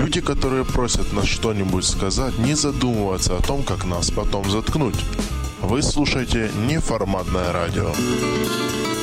Люди, которые просят нас что-нибудь сказать, не задумываются о том, как нас потом заткнуть. Вы слушаете Неформатное радио.